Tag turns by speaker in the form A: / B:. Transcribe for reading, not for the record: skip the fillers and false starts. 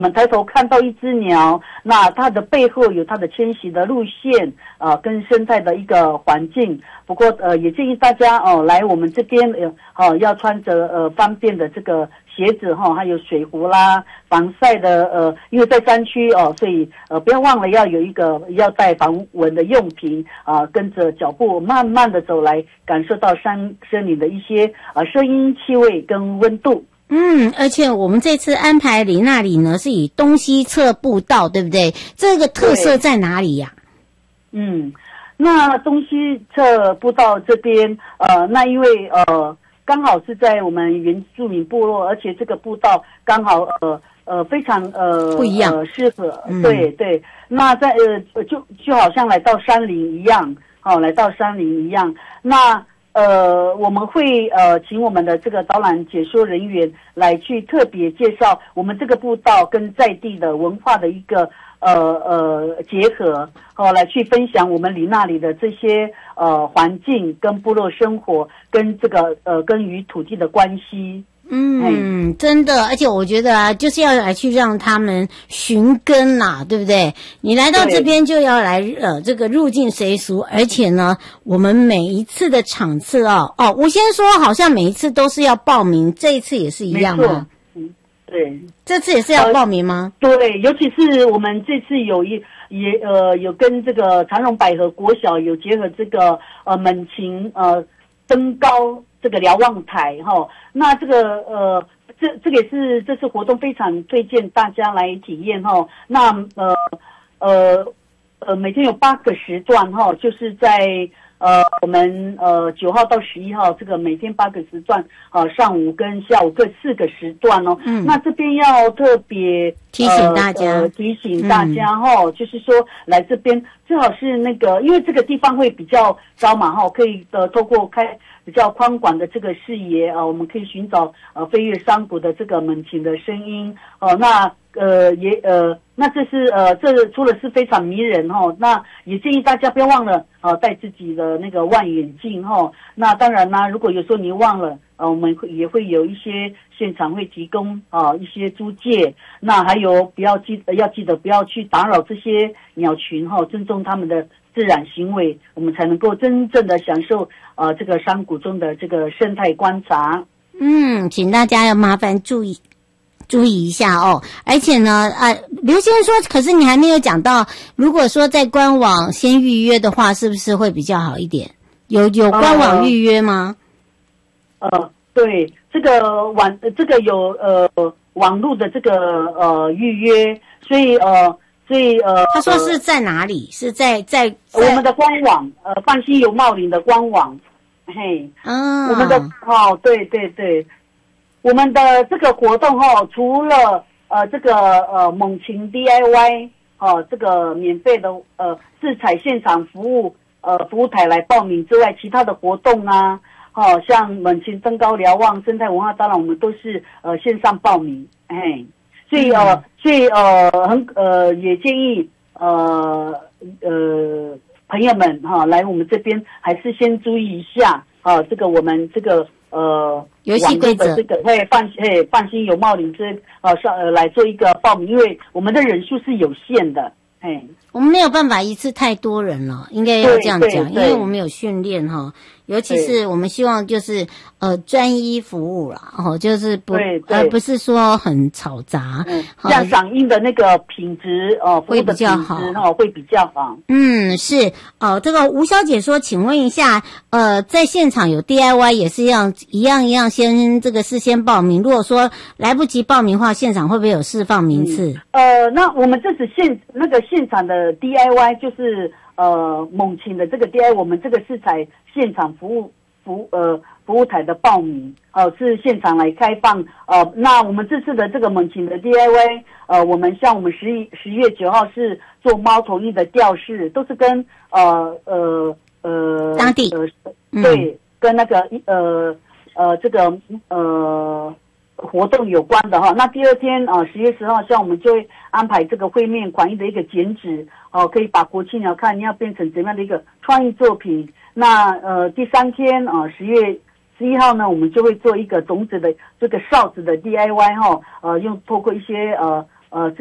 A: 们抬头看到一只鸟，那它的背后有它的迁徙的路线，跟生态的一个环境。不过也建议大家来我们这边要穿着方便的这个鞋子还有水壶啦，防晒的因为在山区所以不要忘了要有一个要带防蚊的用品跟着脚步慢慢的走来，感受到森林的一些声音、气味跟温度。
B: 而且我们这次安排里那里呢，是以东西侧步道，对不对？这个特色在哪里呀？
A: 那东西侧步道这边，那因为刚好是在我们原住民部落，而且这个步道刚好非常
B: 不一样，
A: 适合，对。那在就好像来到山林一样，来到山林一样。那我们会请我们的这个导览解说人员来去特别介绍我们这个步道跟在地的文化的一个结合，来去分享我们里那里的这些环境跟部落生活跟这个跟与土地的关系。
B: 真的，而且我觉得就是要来去让他们寻根啦，对不对？你来到这边就要来这个入境随俗，而且呢，我们每一次的场次我先说，好像每一次都是要报名，这一次也是一样吗？
A: 对，
B: 这次也是要报名吗？
A: 对，尤其是我们这次有跟这个长荣百合国小有结合这个猛禽登高这个瞭望台那这个这个也是这次活动非常推荐大家来体验那每天有8个时段就是在我们9号到11号这个每天8个时段上午跟下午各4个时段那这边要特别
B: 提醒大家
A: 就是说来这边最好是那个因为这个地方会比较高嘛可以透过开比较宽广的这个视野我们可以寻找飞越山谷的这个猛禽的声音那那这是这除了是非常迷人那也建议大家不要忘了带自己的那个望远镜那当然啦，如果有时候你忘了我们也会有一些现场会提供一些租借，那还有要记得不要去打扰这些鸟群尊重他们的自然行为，我们才能够真正的享受这个山谷中的这个生态观察。
B: 请大家要麻烦注意一下而且呢刘先生说，可是你还没有讲到，如果说在官网先预约的话，是不是会比较好一点？有官网预约吗？
A: 对，这个有网络的这个预约，所以
B: 他说是在哪里？是在
A: 我们的官网放心游茂林的官网，我们的对。我们的这个活动除了这个猛禽 DIY 这个免费的制采现场服务台来报名之外，其他的活动啊像猛禽登高瞭望生态文化，当然我们都是线上报名所以也建议朋友们来我们这边还是先注意一下这个我们这个
B: 游戏规则
A: 这个放心游茂林来做一个报名，因为我们的人数是有限的
B: 我们没有办法一次太多人了，应该要这样讲，因为我们有训练尤其是我们希望就是专一服务啦就是而不是说很嘈杂
A: 像嗓音的那个品质
B: 会比较好
A: 会比较好
B: 是这个吴小姐说，请问一下在现场有 DIY 也是一样先这个事先报名，如果说来不及报名的话，现场会不会有释放名次？
A: 那我们这次现场的 DIY 就是猛禽的这个 DIY， 我们这个是采现场服务台的报名是现场来开放那我们这次的这个猛禽的 DIY 我们10月9号是做猫头鹰的吊饰，都是跟
B: 当地
A: 对跟那个这个活动有关的那第二天10月10号，像我们就会安排这个绘面款艺的一个剪纸可以把国庆鸟看你要变成怎样的一个创意作品。那第3天10月11号呢，我们就会做一个种子的这个哨子的 DIY 用透过一些